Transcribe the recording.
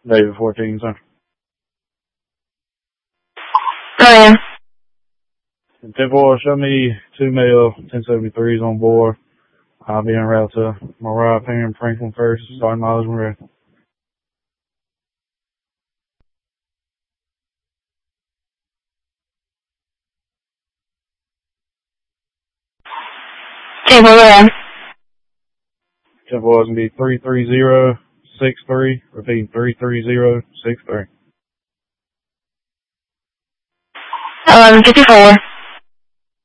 David 14, sir. Oh, yeah. 10-4, show me 2 male 1073s on board. I'll be en route to Mariah Penn, Franklin first, starting mileage when ready. Table there. 10-4 is going to be 33063, repeating 33063. 1154.